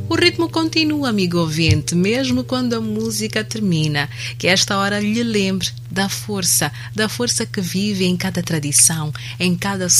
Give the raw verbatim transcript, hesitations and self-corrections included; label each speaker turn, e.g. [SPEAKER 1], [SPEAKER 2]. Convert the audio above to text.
[SPEAKER 1] O ritmo continua, amigo ouvinte, mesmo quando a música termina. Que esta hora lhe lembre da força, da força que vive em cada tradição, em cada